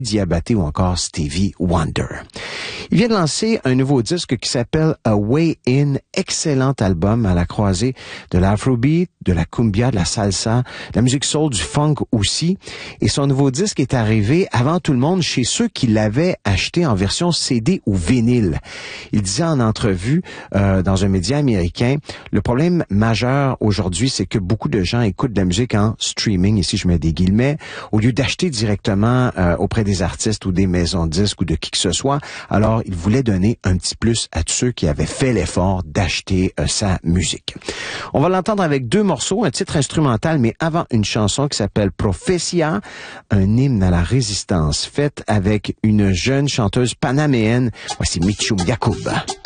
Diabaté ou encore Stevie Wonder. Il vient de lancer un nouveau disque qui s'appelle A Way In, excellent album à la croisée de l'afrobeat, de la cumbia, de la salsa, de la musique soul, du funk aussi. Et son nouveau disque est arrivé avant tout le monde chez ceux qui l'avaient acheté en version CD ou vinyle. Il disait en entrevue dans un média américain, le problème majeur aujourd'hui, c'est que beaucoup de gens écoutent de la musique en streaming, ici je mets des guillemets, au lieu d'acheter directement auprès des artistes ou des maisons de disques ou de qui que ce soit. Alors, il voulait donner un petit plus à tous ceux qui avaient fait l'effort d'acheter sa musique. On va l'entendre avec deux morceaux, un titre instrumental, mais avant une chanson qui s'appelle Profecia, un hymne à la résistance, faite avec une jeune chanteuse panaméenne. Voici Michoum Yacoub.